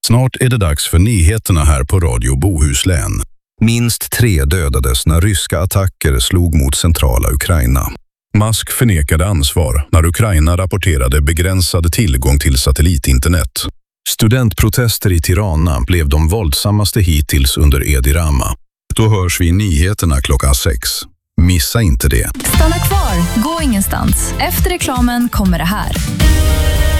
Snart är det dags för nyheterna här på Radio Bohuslän. Minst 3 dödades när ryska attacker slog mot centrala Ukraina. Musk förnekade ansvar när Ukraina rapporterade begränsad tillgång till satellitinternet. Studentprotester i Tirana blev de våldsammaste hittills under Edi Rama. Då hörs vi i nyheterna klockan 6. Missa inte det. Stanna kvar, gå ingenstans. Efter reklamen kommer det här.